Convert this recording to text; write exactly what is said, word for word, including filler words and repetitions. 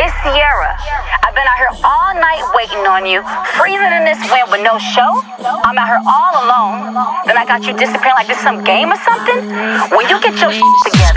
Hey, Sierra, I've been out here all night waiting on you, freezing in this wind with no show. I'm out here all alone. Then I got you disappearing like this some game or something. When you get your shit together.